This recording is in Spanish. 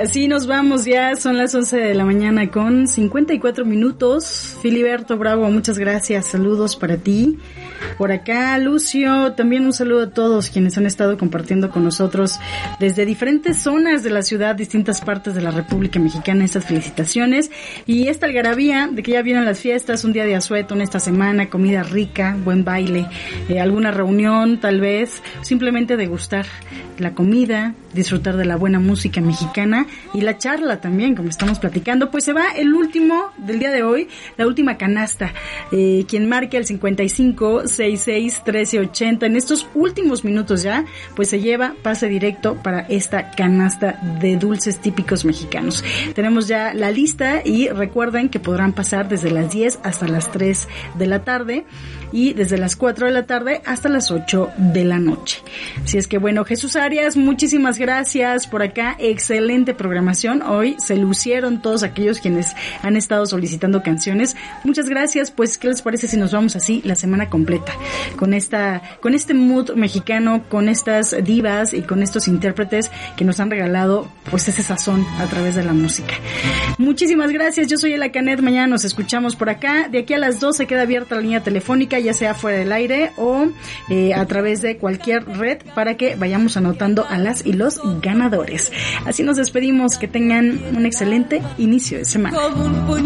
así nos vamos ya, son las 11 de la mañana con 54 minutos. Filiberto Bravo, muchas gracias, saludos para ti. Por acá, Lucio, también un saludo a todos quienes han estado compartiendo con nosotros desde diferentes zonas de la ciudad, distintas partes de la República Mexicana, estas felicitaciones y esta algarabía de que ya vienen las fiestas, un día de asueto en esta semana, comida rica, buen baile, alguna reunión tal vez, simplemente degustar la comida, disfrutar de la buena música mexicana y la charla también, como estamos platicando. Pues se va el último del día de hoy, la última canasta, quien marque el 55661380 en estos últimos minutos ya, pues se lleva pase directo para esta canasta de dulces típicos mexicanos. Tenemos ya la lista y recuerden que podrán pasar desde las 10 hasta las 3 de la tarde y desde las 4 de la tarde hasta las 8 de la noche. Así es que bueno, Jesús Arias, muchísimas gracias por acá, excelente programación. Hoy se lucieron todos aquellos quienes han estado solicitando canciones. Muchas gracias. Pues, ¿qué les parece si nos vamos así la semana completa? Con este mood mexicano, con estas divas y con estos intérpretes que nos han regalado pues ese sazón a través de la música. Muchísimas gracias. Yo soy Ela Canet. Mañana nos escuchamos por acá. De aquí a las 2 se queda abierta la línea telefónica, ya sea fuera del aire o a través de cualquier red, para que vayamos anotando a las y los ganadores. Así nos despedimos. Que tengan un excelente inicio de semana.